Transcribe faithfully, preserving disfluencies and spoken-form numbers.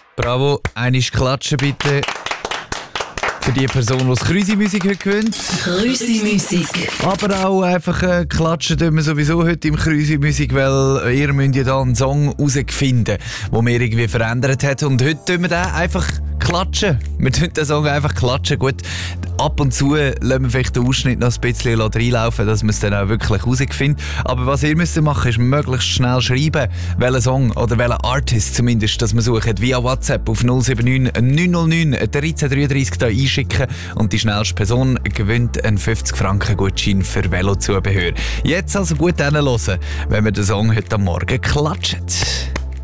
Bravo, einiges klatschen bitte. Für die Person, die das Krüsi-Musik heute gewinnt. Krüsi-Musik. Aber auch einfach äh, klatschen tun wir sowieso heute im Krüsi-Musik, weil ihr müsst ja da einen Song herausfinden, den wir irgendwie verändert hat. Und heute tun wir den einfach klatschen. Wir tun den Song einfach klatschen. Gut, ab und zu lassen wir vielleicht den Ausschnitt noch ein bisschen reinlaufen, dass wir es dann auch wirklich herausfinden. Aber was ihr müsst machen, ist möglichst schnell schreiben, welchen Song oder welchen Artist zumindest, dass wir suchen, via WhatsApp auf null sieben neun neun null neun dreizehn dreiunddreißig da einschicken und die schnellste Person gewinnt einen fünfzig Franken Gutschein für Velozubehör. Jetzt also gut hinhören, wenn wir den Song heute Morgen klatschen.